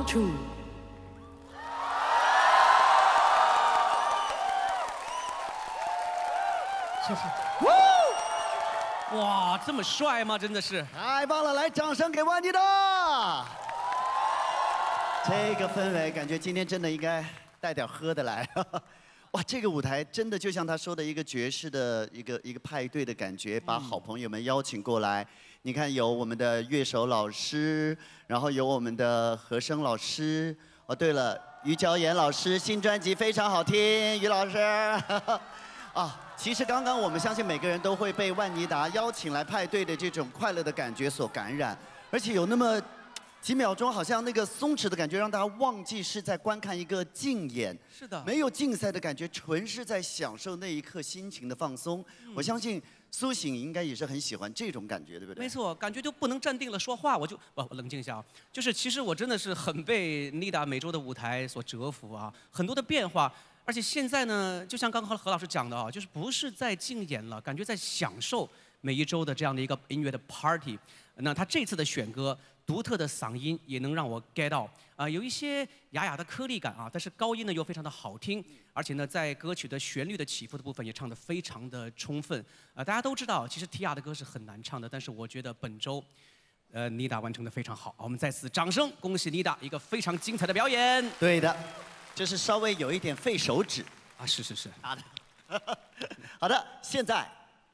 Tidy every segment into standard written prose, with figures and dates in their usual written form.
Round 2。谢谢。 哇，这么帅吗？真的是太棒了！来，掌声给万妮达。这个氛围，感觉今天真的应该带点喝的来。哇，这个舞台真的就像他说的一个爵士的一个派对的感觉，把好朋友们邀请过来。你看，有我们的乐手老师，然后有我们的和声老师。哦，对了，于娇妍老师新专辑非常好听，于老师。啊，其实刚刚我们相信每个人都会被万妮达邀请来派对的这种快乐的感觉所感染，而且有那么几秒钟，好像那个松弛的感觉，让大家忘记是在观看一个竞演， 是的， 没有竞赛的感觉，纯是在享受那一刻心情的放松。我相信苏醒应该也是很喜欢这种感觉，对不对？ 没错，感觉就不能站定了说话，我冷静一下啊。就是其实我真的是很被妮达每周的舞台所折服啊，很多的变化。而且现在呢，就像刚刚何老师讲的啊，就是不是在竞演了，感觉在享受每一周的这样的一个音乐的 party。那他这次的选歌，独特的嗓音也能让我 get 到啊，有一些哑哑的颗粒感啊，但是高音呢又非常的好听，而且呢在歌曲的旋律的起伏的部分也唱得非常的充分。大家都知道，其实提亚的歌是很难唱的，但是我觉得本周，妮达完成的非常好。我们再次掌声恭喜妮达一个非常精彩的表演。 对的。就是稍微有一点费手指啊，是。 好的，好的，现在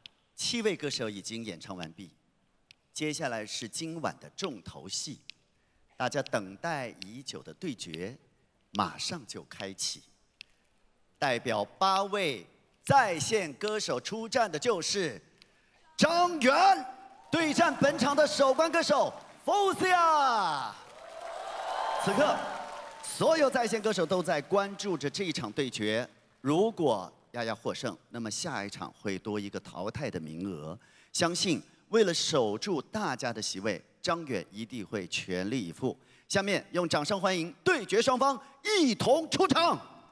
7位歌手已经演唱完毕，接下来是今晚的重头戏，大家等待已久的对决马上就开启。代表8位在线歌手出战的就是张远对战本场的首关歌手 Fausia。此刻。所有在线歌手都在关注着这一场对决。如果丫丫获胜，那么下一场会多一个淘汰的名额。相信为了守住大家的席位，张远一定会全力以赴。下面用掌声欢迎对决双方一同出场。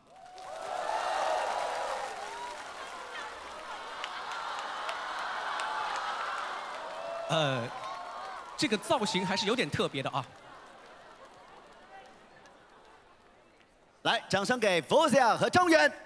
这个造型还是有点特别的啊。 来，掌声给 Fausia 和张远。